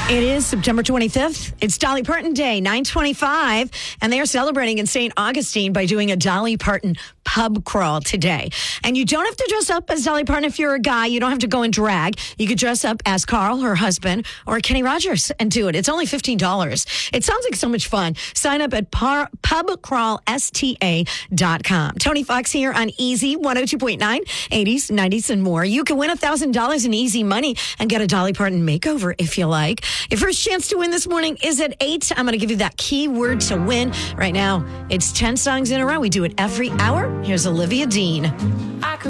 It is September 25th. It's Dolly Parton Day, 9:25, and they are celebrating in St. Augustine by doing a Dolly Parton pub crawl today. And you don't have to dress up as Dolly Parton if you're a guy. You don't have to go in drag. You could dress up as Carl, her husband, or Kenny Rogers and do it. It's only $15. It sounds like so much fun. Sign up at pubcrawlsta.com. Tony Fox here on Easy 102.9, 80s, 90s, and more. You can win $1,000 in easy money and get a Dolly Parton makeover if you like. Your first chance to win this morning is at 8. I'm going to give you that key word to win. Right now, it's 10 songs in a row. We do it every hour. Here's Olivia Dean.